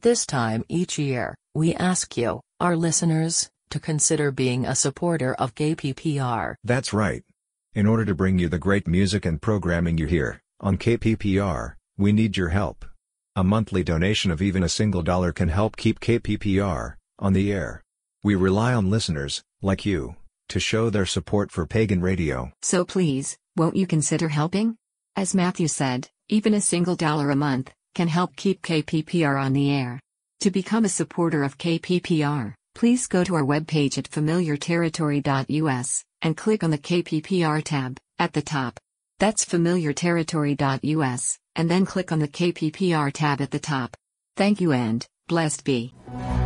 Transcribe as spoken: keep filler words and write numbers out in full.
this time each year, we ask you, our listeners, to consider being a supporter of K P P R. That's right. In order to bring you the great music and programming you hear on K P P R, we need your help. A monthly donation of even a single dollar can help keep K P P R on the air. We rely on listeners, like you, to show their support for Pagan Radio. So please, won't you consider helping? As Matthew said, even a single dollar a month can help keep K P P R on the air. To become a supporter of K P P R, please go to our webpage at familiar territory dot U S and click on the K P P R tab at the top. That's familiar territory dot U S, and then click on the K P P R tab at the top. Thank you and blessed be.